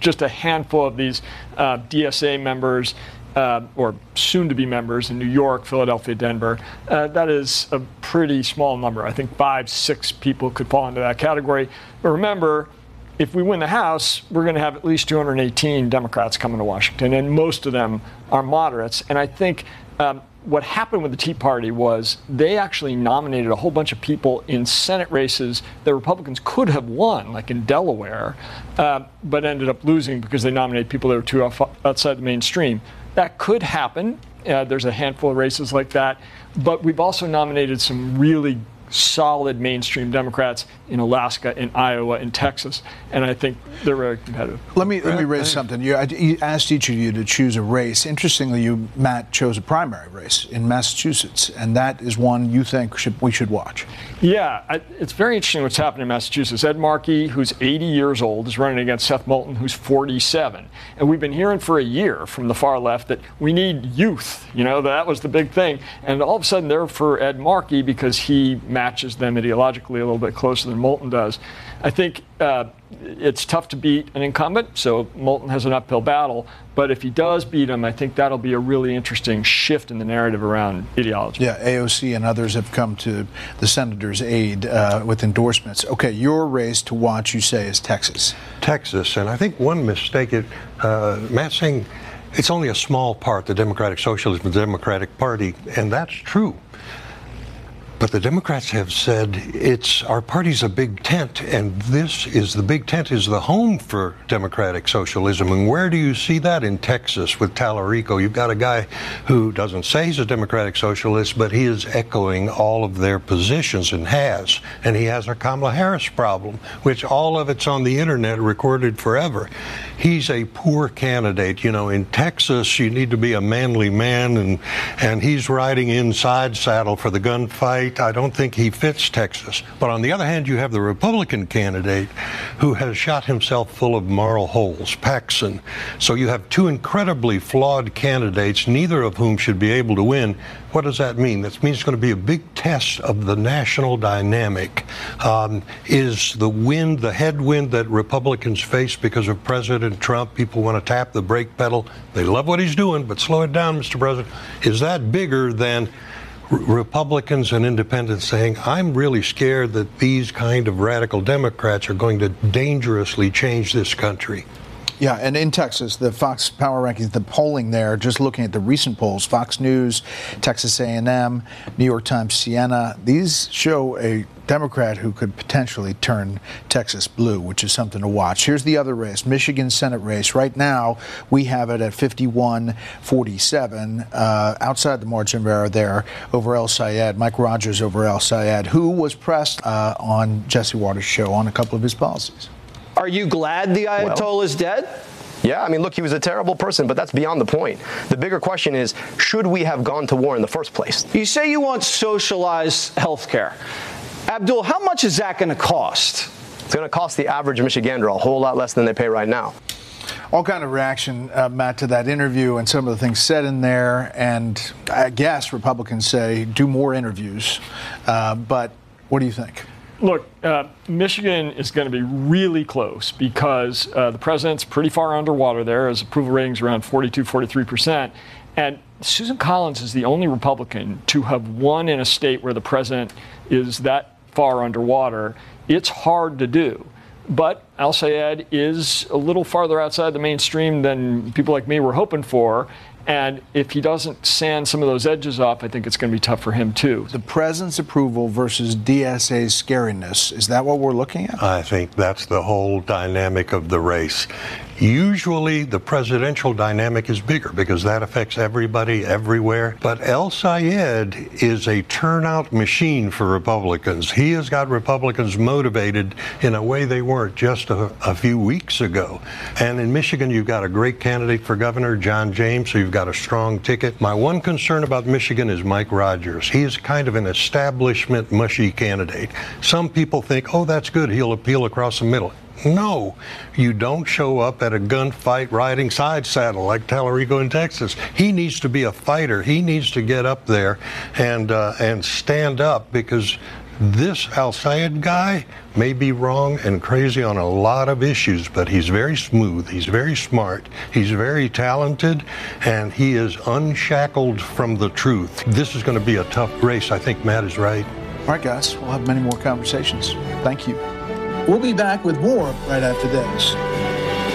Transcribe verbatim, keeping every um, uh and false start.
just a handful of these uh, D S A members, uh, or soon-to-be members in New York, Philadelphia, Denver. Uh, that is a pretty small number. I think five, six people could fall into that category. But remember, if we win the House, we're going to have at least two hundred eighteen Democrats coming to Washington, and most of them are moderates. And I think um, what happened with the Tea Party was they actually nominated a whole bunch of people in Senate races that Republicans could have won, like in Delaware, uh, but ended up losing because they nominated people that were too off, outside the mainstream. That could happen. Uh, there's a handful of races like that. But we've also nominated some really solid mainstream Democrats in Alaska, in Iowa, in Texas, and I think they're very competitive. Let me let me raise something. You, I asked each of you to choose a race. Interestingly, you, Matt, chose a primary race in Massachusetts, and that is one you think should, we should watch. Yeah, I, it's very interesting what's happening in Massachusetts. Ed Markey, who's eighty years old, is running against Seth Moulton, who's forty-seven. And we've been hearing for a year from the far left that we need youth. You know, that was the big thing. And all of a sudden they're for Ed Markey because he matches them ideologically a little bit closer than Moulton does. I think uh, it's tough to beat an incumbent, so Moulton has an uphill battle. But if he does beat him, I think that'll be a really interesting shift in the narrative around ideology. Yeah, A O C and others have come to the senator's aid uh, with endorsements. Okay, your race to watch, you say, is Texas. Texas, and I think one mistake, it, uh, Matt's saying it's only a small part, the Democratic Socialism, the Democratic Party, and that's true. But the Democrats have said it's our party's a big tent, and this is the big tent is the home for democratic socialism. And where do you see that? In Texas with Tallarico? You've got a guy who doesn't say he's a democratic socialist, but he is echoing all of their positions and has. And he has a Kamala Harris problem, which all of it's on the internet recorded forever. He's a poor candidate. You know, in Texas, you need to be a manly man, and and he's riding inside saddle for the gunfight. I don't think he fits Texas. But on the other hand, you have the Republican candidate who has shot himself full of moral holes, Paxson. So you have two incredibly flawed candidates, neither of whom should be able to win. What does that mean? That means it's going to be a big test of the national dynamic. Um, is the wind, the headwind that Republicans face because of President Trump, people want to tap the brake pedal. They love what he's doing, but slow it down, Mister President. Is that bigger than Republicans and independents saying, I'm really scared that these kind of radical Democrats are going to dangerously change this country? Yeah, and in Texas, the Fox Power Rankings, the polling there, just looking at the recent polls, Fox News, Texas A and M, New York Times, Siena, these show a Democrat who could potentially turn Texas blue, which is something to watch. Here's the other race, Michigan Senate race. Right now, we have it at fifty-one forty-seven, uh, outside the margin of error there, over El Sayed, Mike Rogers over El Sayed, who was pressed uh, on Jesse Waters' show on a couple of his policies. Are you glad the Ayatollah well, is dead? Yeah, I mean, look, he was a terrible person, but that's beyond the point. The bigger question is, should we have gone to war in the first place? You say you want socialized health care. Abdul, how much is that going to cost? It's going to cost the average Michigander a whole lot less than they pay right now. All kind of reaction, uh, Matt, to that interview and some of the things said in there. And I guess Republicans say do more interviews. Uh, but what do you think? Look, uh, Michigan is going to be really close because uh, the president's pretty far underwater there. His approval rating's around forty-two, forty-three percent. And Susan Collins is the only Republican to have won in a state where the president is that far underwater. It's hard to do. But El Sayed is a little farther outside the mainstream than people like me were hoping for. And if he doesn't sand some of those edges off, I think it's going to be tough for him, too. The president's approval versus D S A's scariness, is that what we're looking at? I think that's the whole dynamic of the race. Usually the presidential dynamic is bigger because that affects everybody everywhere. But El Sayed is a turnout machine for Republicans. He has got Republicans motivated in a way they weren't just a, a few weeks ago. And in Michigan, you've got a great candidate for governor, John James, so you've got a strong ticket. My one concern about Michigan is Mike Rogers. He is kind of an establishment mushy candidate. Some people think, oh, that's good, he'll appeal across the middle. No, you don't show up at a gunfight riding side saddle like Tallarico in Texas. He needs to be a fighter. He needs to get up there and uh, and stand up because This Al-Sayed guy may be wrong and crazy on a lot of issues, but he's very smooth, he's very smart, he's very talented, and he is unshackled from the truth. This is going to be a tough race. I think Matt is right. All right, guys, we'll have many more conversations. Thank you. We'll be back with more right after this.